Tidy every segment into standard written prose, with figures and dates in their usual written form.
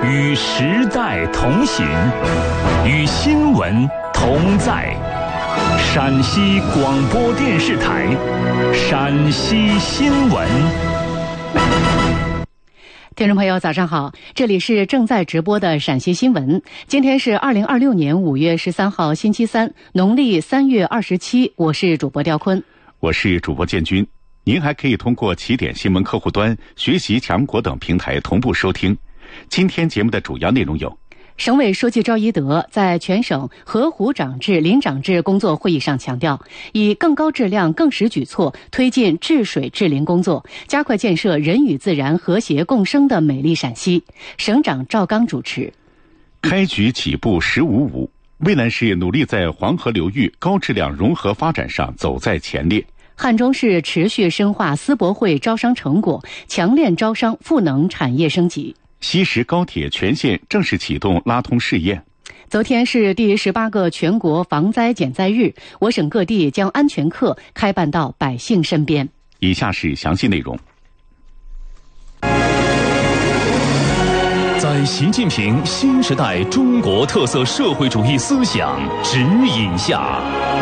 与时代同行，与新闻同在。陕西广播电视台陕西新闻。 听众朋友早上好，这里是正在直播的陕西新闻。今天是2026年5月13号星期三，农历3月27，我是主播刁坤， 我是主播建军。您还可以通过起点新闻客户端、学习强国等平台同步收听。今天节目的主要内容有： 省委书记赵一德在全省河湖长治林长治工作会议上强调，以更高质量、更实举措推进治水治林工作，加快建设人与自然和谐共生的美丽陕西。省长赵刚主持。 开局起步15-5，渭南市努力在黄河流域高质量融合发展上走在前列。 汉中市持续深化思博会招商成果，强链招商赋能产业升级。 西石高铁全线正式启动拉通试验。 昨天是第18个全国防灾减灾日，我省各地将安全课开办到百姓身边。 以下是详细内容。 在习近平新时代中国特色社会主义思想指引下，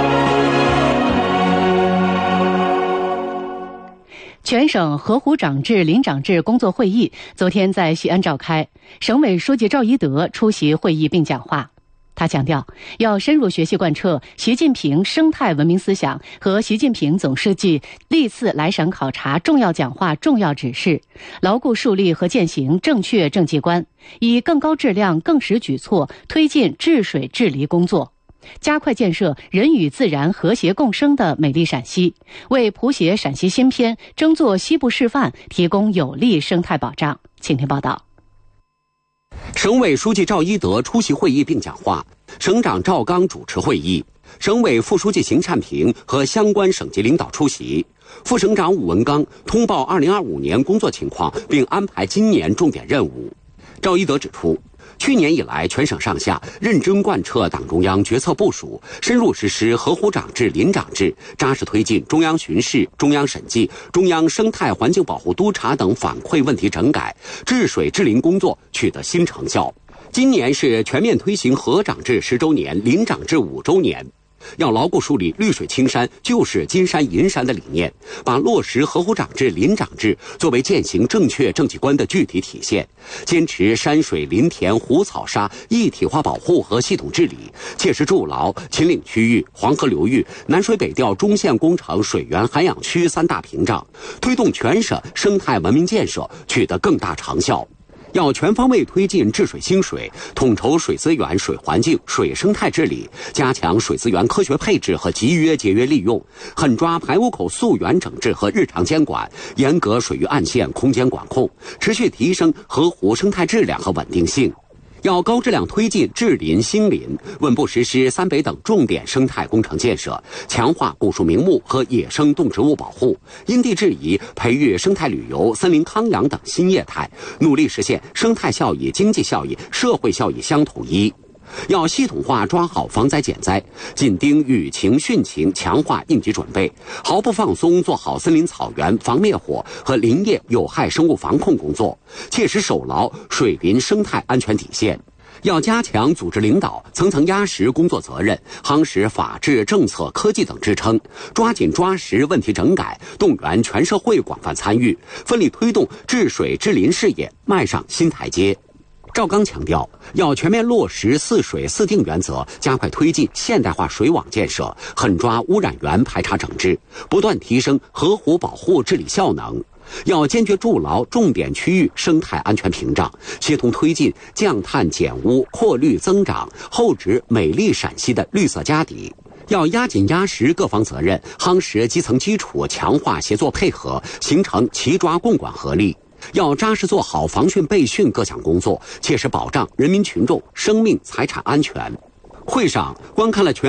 全省河湖长治林长治工作会议昨天在西安召开，省委书记赵一德出席会议并讲话。他强调，要深入学习贯彻习近平生态文明思想和习近平总书记历次来省考察重要讲话重要指示，牢固树立和践行正确政绩观，以更高质量、更实举措推进治水治林工作，加快建设人与自然和谐共生的美丽陕西，为谱写陕西新篇、争做西部示范提供有力生态保障。请听报道。 省委书记赵一德出席会议并讲话，省长赵刚主持会议，省委副书记邢善平和相关省级领导出席。副省长武文刚通报2025年工作情况，并安排今年重点任务。赵一德指出，去年以来，全省上下认真贯彻党中央决策部署，深入实施河湖长治林长治，扎实推进中央巡视、中央审计、中央生态环境保护督查等反馈问题整改，治水治林工作取得新成效。今年是全面推行河长治10周年、林长治5周年。要牢固树立绿水青山就是金山银山的理念，把落实河湖长治林长治作为践行正确政绩观的具体体现，坚持山水林田湖草沙一体化保护和系统治理，切实筑牢秦岭区域、黄河流域、南水北调中线工程水源涵养区3大屏障，推动全省生态文明建设取得更大成效。要全方位推进治水兴水，统筹水资源、水环境、水生态治理，加强水资源科学配置和集约节约利用，狠抓排污口溯源整治和日常监管，严格水域岸线空间管控，持续提升河湖生态质量和稳定性。要高质量推进治林兴林，稳步实施三北等重点生态工程建设，强化古树名木和野生动植物保护，因地制宜培育生态旅游、森林康养等新业态，努力实现生态效益、经济效益、社会效益相统一。要系统化抓好防灾减灾，紧盯雨情汛情，强化应急准备，毫不放松做好森林草原防灭火和林业有害生物防控工作，切实守牢水林生态安全底线。要加强组织领导，层层压实工作责任，夯实法治、政策、科技等支撑，抓紧抓实问题整改，动员全社会广泛参与，奋力推动治水治林事业迈上新台阶。赵刚强调，要全面落实4水4定原则，加快推进现代化水网建设，狠抓污染源排查整治，不断提升河湖保护治理效能。要坚决筑牢重点区域生态安全屏障，协同推进降碳减污、扩绿增长，厚植美丽陕西的绿色家底。要压紧压实各方责任，夯实基层基础，强化协作配合，形成齐抓共管合力。要扎实做好防汛备汛各项工作，切实保障人民群众生命财产安全。会上观看了全